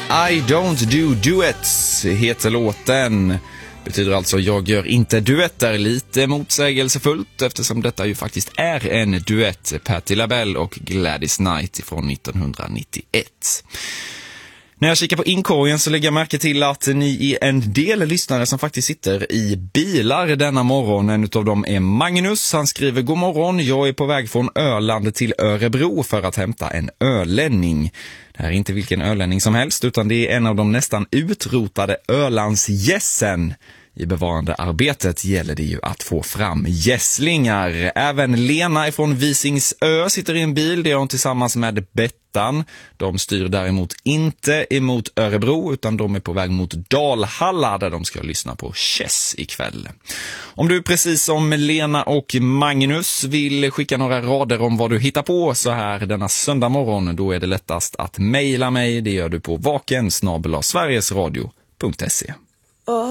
I don't do duets heter låten. Betyder alltså jag gör inte duetter, lite motsägelsefullt eftersom detta ju faktiskt är en duett, Patti LaBelle och Gladys Knight från 1991. När jag kikar på inkorgen så lägger jag märke till att ni är en del lyssnare som faktiskt sitter i bilar denna morgon. En av dem är Magnus. Han skriver: god morgon, jag är på väg från Öland till Örebro för att hämta en ölänning. Det här är inte vilken ölänning som helst utan det är en av de nästan utrotade Ölandsgässen. I bevarandearbetet gäller det ju att få fram gässlingar. Även Lena ifrån Visingsö sitter i en bil. Det är hon tillsammans med Bettan. De styr däremot inte emot Örebro utan de är på väg mot Dalhalla där de ska lyssna på Chess ikväll. Om du precis som Lena och Magnus vill skicka några rader om vad du hittar på så här denna söndag morgon, då är det lättast att mejla mig. Det gör du på vaken@sverigesradio.se.